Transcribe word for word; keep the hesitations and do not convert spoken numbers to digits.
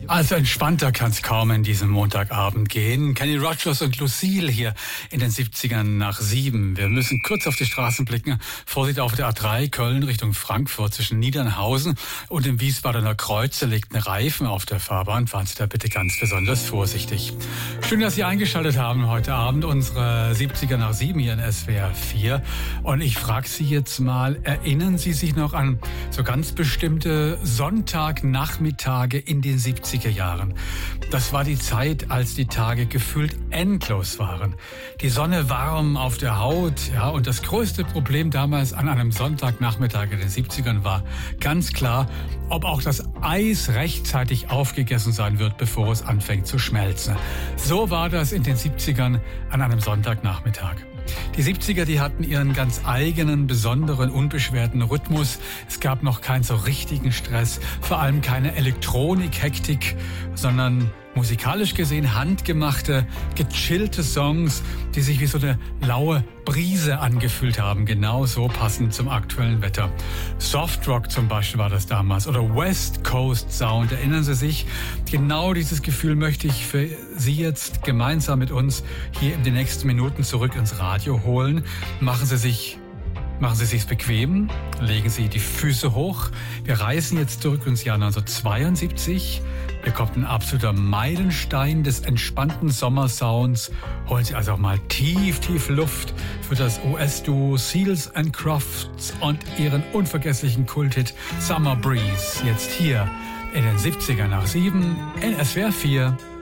Also entspannter kann es kaum in diesem Montagabend gehen. Kenny Rogers und Lucille hier in den siebzigern nach sieben. Wir müssen kurz auf die Straßen blicken. Vorsicht auf der A drei Köln Richtung Frankfurt zwischen Niedernhausen und dem Wiesbadener Kreuz liegt ein Reifen auf der Fahrbahn. Fahren Sie da bitte ganz besonders vorsichtig. Schön, dass Sie eingeschaltet haben heute Abend. Unsere siebziger nach sieben hier in S W R vier. Und ich frage Sie jetzt mal, erinnern Sie sich noch an so ganz bestimmte Sonntagnachmittage in den siebziger Jahren. Das war die Zeit, als die Tage gefühlt endlos waren. Die Sonne warm auf der Haut, ja, und das größte Problem damals an einem Sonntagnachmittag in den siebzigern war ganz klar, ob auch das Eis rechtzeitig aufgegessen sein wird, bevor es anfängt zu schmelzen. So war das in den siebzigern an einem Sonntagnachmittag. Die siebziger, die hatten ihren ganz eigenen, besonderen, unbeschwerten Rhythmus. Es gab noch keinen so richtigen Stress, vor allem keine Elektronik-Hektik, sondern musikalisch gesehen handgemachte, gechillte Songs, die sich wie so eine laue Brise angefühlt haben, genau so passend zum aktuellen Wetter. Softrock zum Beispiel war das damals oder West Coast Sound, erinnern Sie sich? Genau dieses Gefühl möchte ich für Sie jetzt gemeinsam mit uns hier in den nächsten Minuten zurück ins Radio holen. Machen Sie sich Machen Sie sich's bequem, legen Sie die Füße hoch. Wir reisen jetzt zurück ins Jahr neunzehnhundertzweiundsiebzig. Hier kommt ein absoluter Meilenstein des entspannten Sommersounds. Holen Sie also auch mal tief, tief Luft für das U S-Duo Seals and Crofts und ihren unvergesslichen Kulthit Summer Breeze. Jetzt hier in den siebzigern nach sieben in S W R vier.